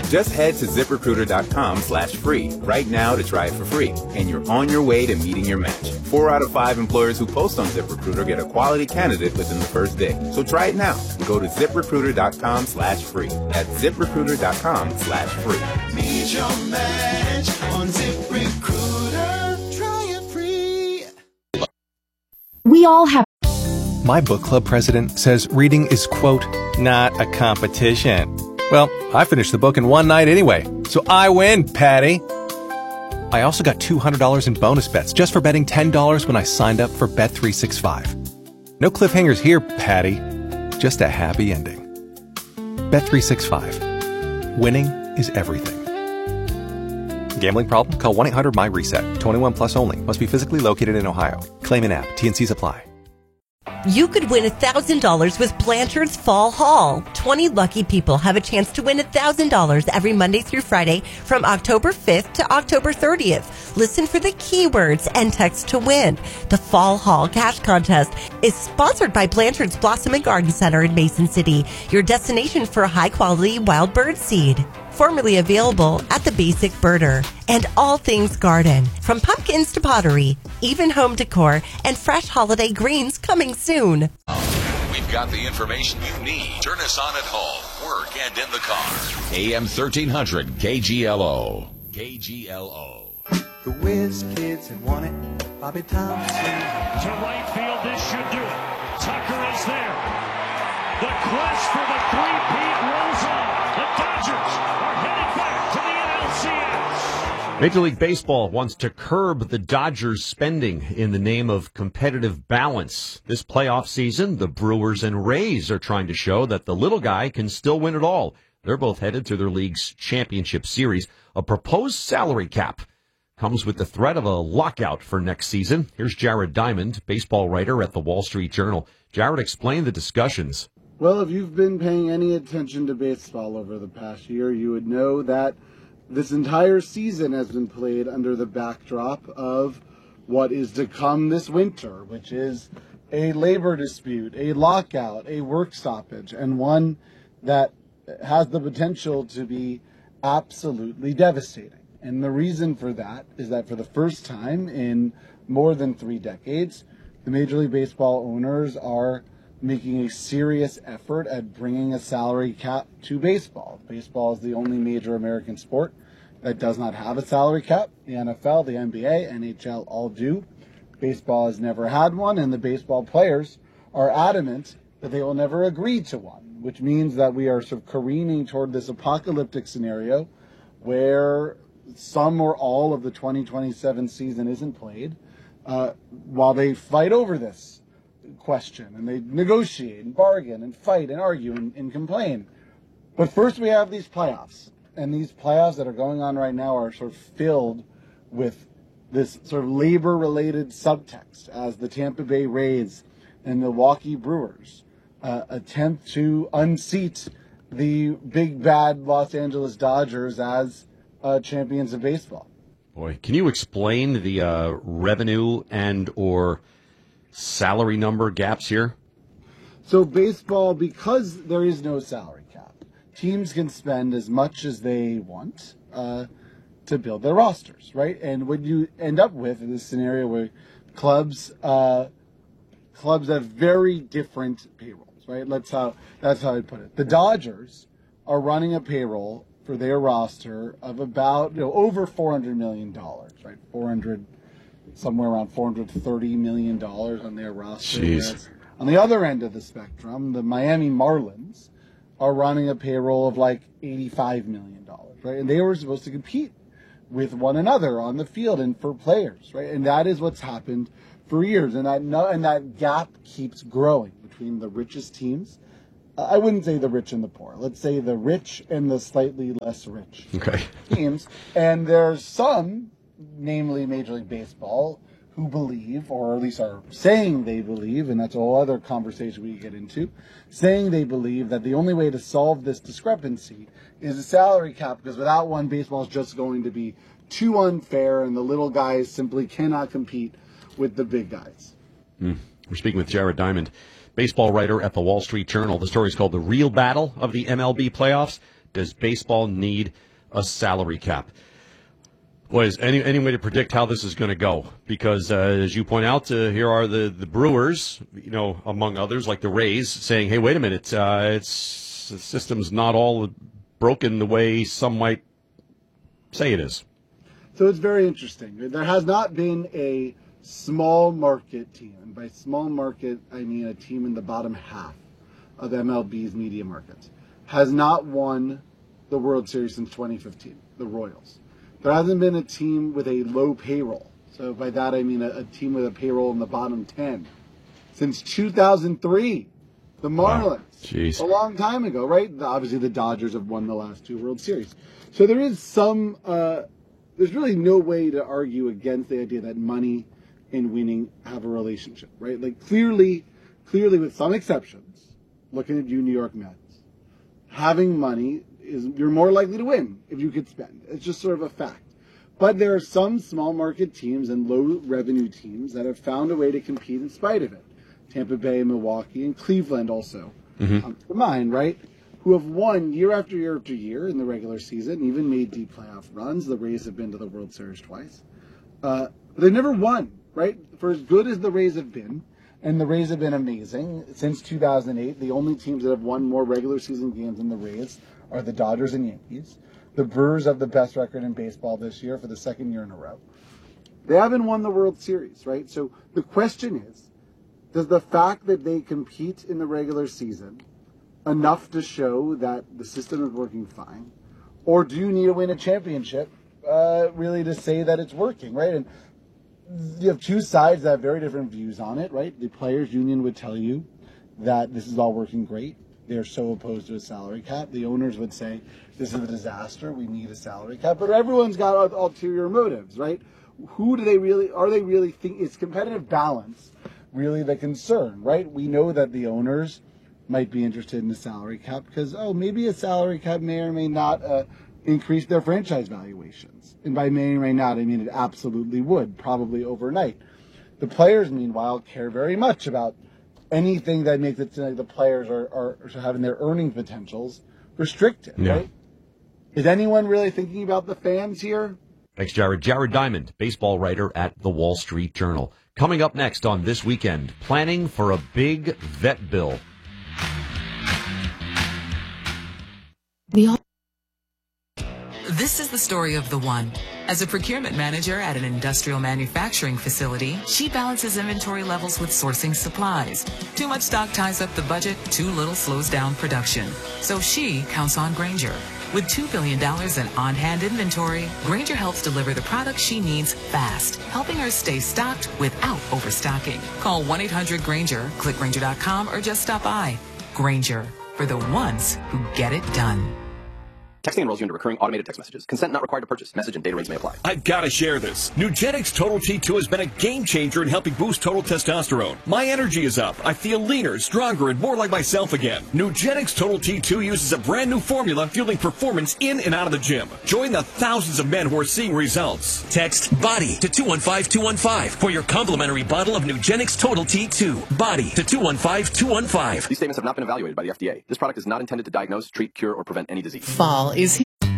Just head to ZipRecruiter.com/free right now to try it for free, and you're on your way to meeting your match. 4 out of 5 employers who post on ZipRecruiter get a quality candidate within the first day. So try it now. Go to ZipRecruiter.com/free. That's ZipRecruiter.com/free. Meet your match on ZipRecruiter. Try it free. We all have. My book club president says reading is, quote, not a competition. Well, I finished the book in one night anyway, so I win, Patty. I also got $200 in bonus bets just for betting $10 when I signed up for Bet365. No cliffhangers here, Patty. Just a happy ending. Bet365. Winning is everything. Gambling problem? Call 1-800-MY-RESET. 21 plus only. Must be physically located in Ohio. Claim in app. T&Cs apply. You could win $1,000 with Blanchard's Fall Haul. 20 lucky people have a chance to win $1,000 every Monday through Friday from October 5th to October 30th. Listen for the keywords and text to win. The Fall Haul Cash Contest is sponsored by Blanchard's Blossom and Garden Center in Mason City, your destination for high-quality wild bird seed. Formerly available at the Basic Birder. And all things garden, from pumpkins to pottery, even home decor, and fresh holiday greens coming soon. We've got the information you need. Turn us on at home, work, and in the car. AM 1300 KGLO. KGLO. The Whiz Kids had won it. Bobby Thompson. To right field, this should do it. Tucker is there. The quest for the three-peat rolls on. The Dodgers are headed back to the NLCS. Major League Baseball wants to curb the Dodgers' spending in the name of competitive balance. This playoff season, the Brewers and Rays are trying to show that the little guy can still win it all. They're both headed to their league's championship series. A proposed salary cap comes with the threat of a lockout for next season. Here's Jared Diamond, baseball writer at the Wall Street Journal. Jared, explain the discussions. Well, if you've been paying any attention to baseball over the past year, you would know that this entire season has been played under the backdrop of what is to come this winter, which is a labor dispute, a lockout, a work stoppage, and one that has the potential to be absolutely devastating. And the reason for that is that for the first time in more than 3 decades, the Major League Baseball owners are making a serious effort at bringing a salary cap to baseball. Baseball is the only major American sport that does not have a salary cap. The NFL, the NBA, NHL all do. Baseball has never had one, and the baseball players are adamant that they will never agree to one, which means that we are sort of careening toward this apocalyptic scenario where some or all of the 2027 season isn't played while they fight over this question, and they negotiate and bargain and fight and argue and complain. But first we have these playoffs, and these playoffs that are going on right now are sort of filled with this sort of labor-related subtext as the Tampa Bay Rays and Milwaukee Brewers attempt to unseat the big bad Los Angeles Dodgers as champions of baseball. Boy, can you explain the revenue and or salary number gaps here? So baseball, because there is no salary cap, teams can spend as much as they want to build their rosters, right? And what you end up with in this scenario where clubs have very different payrolls, right? That's how I put it. The Dodgers are running a payroll for their roster of about over $400 million, right? Somewhere around $430 million on their roster. Jeez. On the other end of the spectrum, the Miami Marlins are running a payroll of like $85 million, right? And they were supposed to compete with one another on the field and for players, right? And that is what's happened for years, and that gap keeps growing between the richest teams. I wouldn't say the rich and the poor. Let's say the rich and the slightly less rich teams. And there's some, namely Major League Baseball, who believe, or at least are saying they believe, and that's a whole other conversation we get into, saying they believe that the only way to solve this discrepancy is a salary cap, because without one, baseball is just going to be too unfair, and the little guys simply cannot compete with the big guys. We're speaking with Jared Diamond, baseball writer at the Wall Street Journal. The story is called The Real Battle of the MLB Playoffs. Does baseball need a salary cap? Boy, is any way to predict how this is going to go? Because as you point out, here are the Brewers, among others, like the Rays, saying, "Hey, wait a minute, the system's not all broken the way some might say it is." So it's very interesting. There has not been a small market team, and by small market I mean a team in the bottom half of MLB's media market, has not won the World Series since 2015. The Royals. There hasn't been a team with a low payroll. So by that I mean a team with a payroll in the bottom 10 since 2003. The Marlins. Jeez. A long time ago, right? Obviously the Dodgers have won the last 2 World Series. So there is some, there's really no way to argue against the idea that money and winning have a relationship, right? Like clearly with some exceptions, looking at you New York Mets, having money you're more likely to win if you could spend. It's just sort of a fact. But there are some small market teams and low revenue teams that have found a way to compete in spite of it. Tampa Bay, Milwaukee, and Cleveland also come to mind, right? Who have won year after year after year in the regular season, even made deep playoff runs. The Rays have been to the World Series twice. But they've never won, right? For as good as the Rays have been, and the Rays have been amazing since 2008, the only teams that have won more regular season games than the Rays are the Dodgers and Yankees. The Brewers have the best record in baseball this year for the second year in a row. They haven't won the World Series, right? So the question is, does the fact that they compete in the regular season enough to show that the system is working fine? Or do you need to win a championship really to say that it's working, right? And you have two sides that have very different views on it, right? The players' union would tell you that this is all working great. They're so opposed to a salary cap. The owners would say, this is a disaster, we need a salary cap. But everyone's got ulterior motives, right? Are they really think is competitive balance really the concern, right? We know that the owners might be interested in a salary cap because, maybe a salary cap may or may not increase their franchise valuations. And by may or may not, I mean it absolutely would, probably overnight. The players, meanwhile, care very much about anything that makes it like the players are having their earning potentials restricted, right? Is anyone really thinking about the fans here? Thanks, Jared. Jared Diamond, baseball writer at The Wall Street Journal. Coming up next on This Weekend, planning for a big vet bill. This is the story of the one. As a procurement manager at an industrial manufacturing facility, she balances inventory levels with sourcing supplies. Too much stock ties up the budget, too little slows down production. So she counts on Grainger. With $2 billion in on-hand inventory, Grainger helps deliver the products she needs fast, helping her stay stocked without overstocking. Call 1-800-GRAINGER, click Grainger.com, or just stop by. Grainger, for the ones who get it done. Texting enrolls you into recurring automated text messages. Consent not required to purchase. Message and data rates may apply. I've got to share this. Nugenix Total T2 has been a game changer in helping boost total testosterone. My energy is up. I feel leaner, stronger, and more like myself again. Nugenix Total T2 uses a brand new formula fueling performance in and out of the gym. Join the thousands of men who are seeing results. Text BODY to 215-215 for your complimentary bottle of Nugenix Total T2. BODY to 215-215. These statements have not been evaluated by the FDA. This product is not intended to diagnose, treat, cure, or prevent any disease. Fall is